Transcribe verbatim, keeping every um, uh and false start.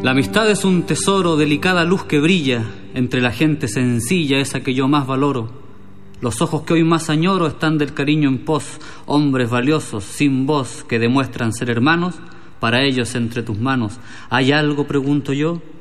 La amistad es un tesoro, delicada luz que brilla entre la gente sencilla, esa que yo más valoro. Los ojos que hoy más añoro están del cariño en pos, hombres valiosos, sin voz, que demuestran ser hermanos. Para ellos entre tus manos, ¿hay algo, pregunto yo?